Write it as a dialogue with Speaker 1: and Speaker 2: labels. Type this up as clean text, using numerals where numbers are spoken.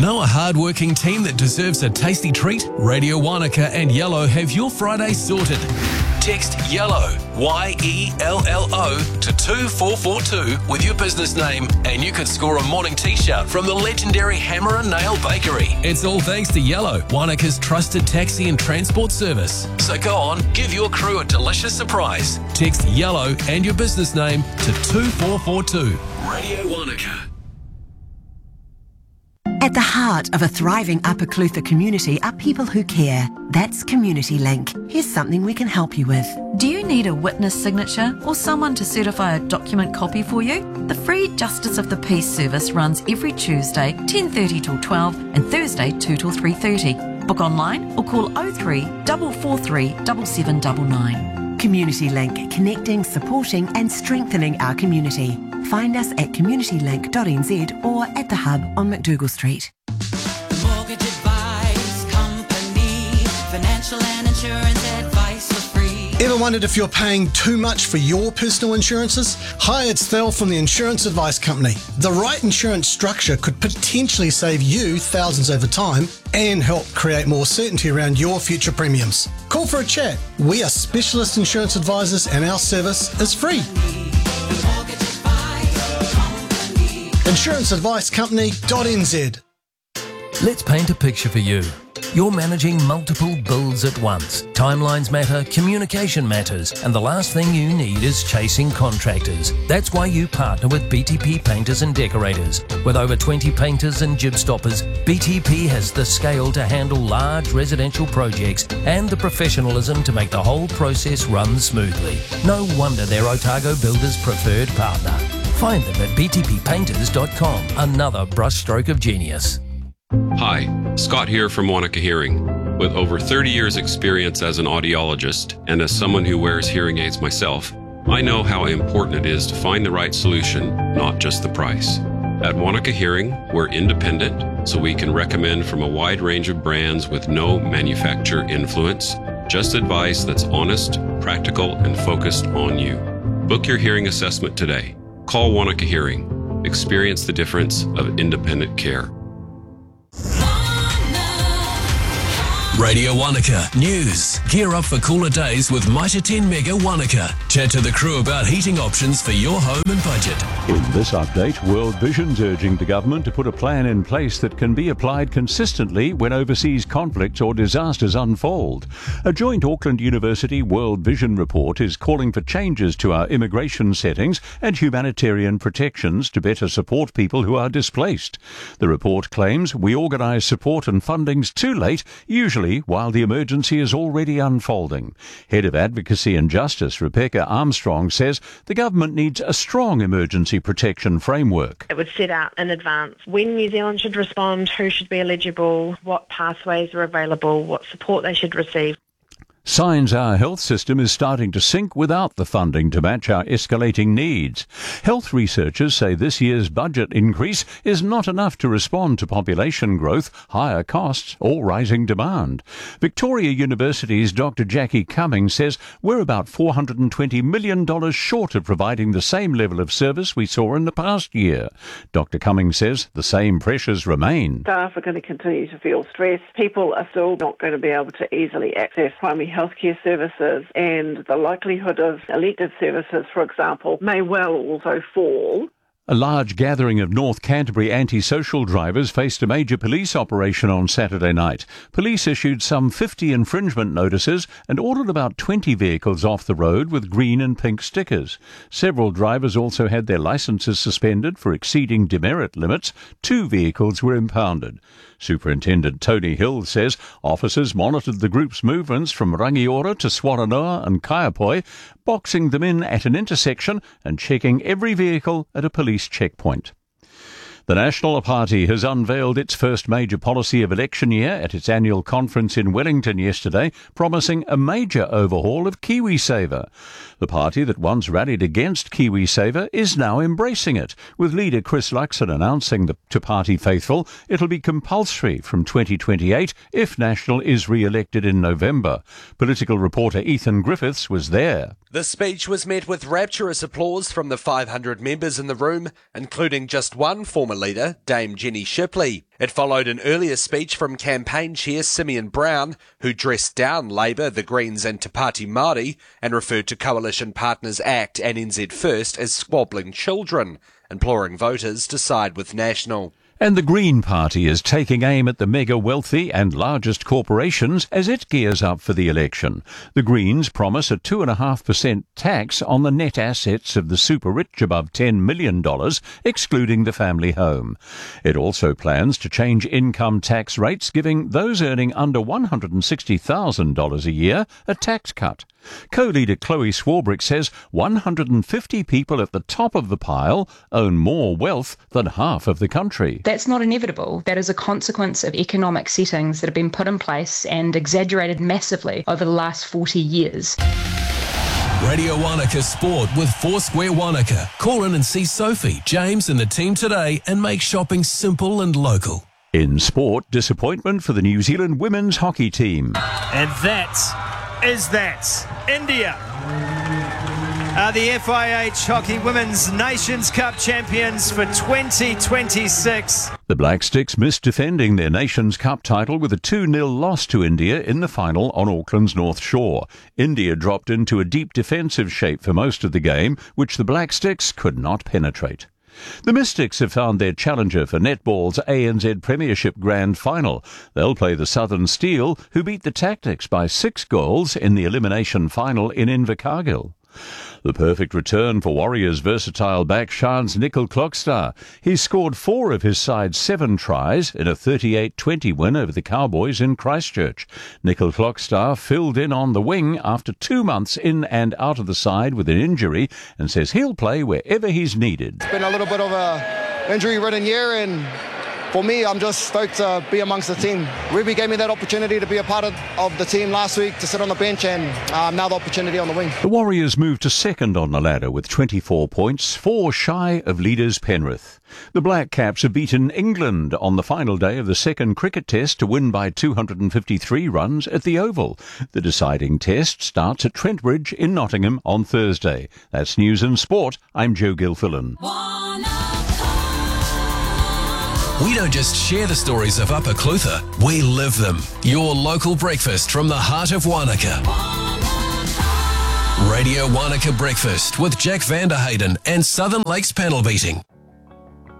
Speaker 1: Know a hard-working team that deserves a tasty treat? Radio Wanaka and Yellow have your Friday sorted. Text YELLOW, YELLO, to 24442 with your business name and you could score a morning t-shirt from the legendary Hammer and Nail Bakery. It's all thanks to Yellow, Wanaka's trusted taxi and transport service. So go on, give your crew a delicious surprise. Text YELLOW and your business name to 24442. Radio Wanaka.
Speaker 2: At the heart of a thriving Upper Clutha community are people who care. That's Community Link. Here's something we can help you with.
Speaker 3: Do you need a witness signature or someone to certify a document copy for you? The free Justice of the Peace service runs every Tuesday 10:30 till 12 and Thursday 2 till 3:30. Book online or call 03 443 7799.
Speaker 2: Community Link, connecting, supporting and strengthening our community. Find us at communitylink.nz or at the Hub on McDougall Street.
Speaker 4: Mortgage Advice Company, financial and insurance advice for free.
Speaker 5: Ever wondered if you're paying too much for your personal insurances? Hi, it's Thel from the Insurance Advice Company. The right insurance structure could potentially save you thousands over time and help create more certainty around your future premiums. Call for a chat. We are specialist insurance advisors and our service is free. InsuranceAdviceCompany.nz.
Speaker 6: Let's paint a picture for you. You're managing multiple bills at once. Timelines matter, communication matters, and the last thing you need is chasing contractors. That's why you partner with BTP Painters and Decorators. With over 20 painters and jib stoppers, BTP has the scale to handle large residential projects and the professionalism to make the whole process run smoothly. No wonder they're Otago Builders' preferred partner. Find them at btppainters.com. Another brushstroke of genius.
Speaker 7: Hi, Scott here from Wanaka Hearing. With over 30 years experience as an audiologist and as someone who wears hearing aids myself, I know how important it is to find the right solution, not just the price. At Wanaka Hearing, we're independent, so we can recommend from a wide range of brands with no manufacturer influence, just advice that's honest, practical, and focused on you. Book your hearing assessment today. Call Wanaka Hearing. Experience the difference of independent care.
Speaker 1: Radio Wanaka News. Gear up for cooler days with Mitre 10 Mega Wanaka. Chat to the crew about heating options for your home and budget.
Speaker 8: In this update, World Vision's urging the government to put a plan in place that can be applied consistently when overseas conflicts or disasters unfold. A joint Auckland University World Vision report is calling for changes to our immigration settings and humanitarian protections to better support people who are displaced. The report claims we organise support and fundings too late, usually while the emergency is already unfolding. Head of Advocacy and Justice, Rebecca Armstrong, says the government needs a strong emergency protection framework.
Speaker 9: It would set out in advance when New Zealand should respond, who should be eligible, what pathways are available, what support they should receive.
Speaker 8: Signs our health system is starting to sink without the funding to match our escalating needs. Health researchers say this year's budget increase is not enough to respond to population growth, higher costs or rising demand. Victoria University's Dr. Jackie Cummings says we're about $420 million short of providing the same level of service we saw in the past year. Dr. Cummings says the same pressures remain.
Speaker 10: Staff are going to continue to feel stress. People are still not going to be able to easily access primary healthcare services, and the likelihood of elective services, for example, may well also fall.
Speaker 8: A large gathering of North Canterbury antisocial drivers faced a major police operation on Saturday night. Police issued some 50 infringement notices and ordered about 20 vehicles off the road with green and pink stickers. Several drivers also had their licences suspended for exceeding demerit limits. 2 vehicles were impounded. Superintendent Tony Hill says officers monitored the group's movements from Rangiora to Swaranoa and Kaiapoi, boxing them in at an intersection and checking every vehicle at a police checkpoint. The National Party has unveiled its first major policy of election year at its annual conference in Wellington yesterday, promising a major overhaul of KiwiSaver. The party that once rallied against KiwiSaver is now embracing it, with leader Chris Luxon announcing to party faithful it'll be compulsory from 2028 if National is re-elected in November. Political reporter Ethan Griffiths was there.
Speaker 11: The speech was met with rapturous applause from the 500 members in the room, including just one former leader, Dame Jenny Shipley. It followed an earlier speech from campaign chair Simeon Brown, who dressed down Labour, the Greens and Te Pāti Māori, and referred to Coalition Partners Act and NZ First as squabbling children, imploring voters to side with National.
Speaker 8: And the Green Party is taking aim at the mega wealthy and largest corporations as it gears up for the election. The Greens promise a 2.5% tax on the net assets of the super rich above $10 million, excluding the family home. It also plans to change income tax rates, giving those earning under $160,000 a year a tax cut. Co-leader Chloe Swarbrick says 150 people at the top of the pile own more wealth than half of the country.
Speaker 12: That's not inevitable. That is a consequence of economic settings that have been put in place and exaggerated massively over the last 40 years.
Speaker 1: Radio Wanaka Sport with Foursquare Wanaka. Call in and see Sophie, James and the team today and make shopping simple and local.
Speaker 8: In sport, disappointment for the New Zealand women's hockey team.
Speaker 13: And that is that. India are the FIH Hockey Women's Nations Cup champions for 2026.
Speaker 8: The Black Sticks missed defending their Nations Cup title with a 2-0 loss to India in the final on Auckland's North Shore. India dropped into a deep defensive shape for most of the game, which the Black Sticks could not penetrate. The Mystics have found their challenger for netball's ANZ Premiership Grand Final. They'll play the Southern Steel, who beat the Tactics by 6 goals in the elimination final in Invercargill. The perfect return for Warriors' versatile back Shans Nickel Clockstar. He scored 4 of his side's 7 tries in a 38-20 win over the Cowboys in Christchurch. Nickel Clockstar filled in on the wing after 2 months in and out of the side with an injury and says he'll play wherever he's needed.
Speaker 14: It's been a little bit of a injury-ridden year, and for me, I'm just stoked to be amongst the team. Ruby gave me that opportunity to be a part of the team last week, to sit on the bench, and now the opportunity on the wing.
Speaker 8: The Warriors moved to second on the ladder with 24 points, 4 shy of leaders Penrith. The Black Caps have beaten England on the final day of the second cricket test to win by 253 runs at the Oval. The deciding test starts at Trent Bridge in Nottingham on Thursday. That's News and Sport. I'm Joe Gilfillan.
Speaker 1: We don't just share the stories of Upper Clutha, we live them. Your local breakfast from the heart of Wanaka. Radio Wanaka Breakfast with Jack Vanderhayden and Southern Lakes Panel Beating.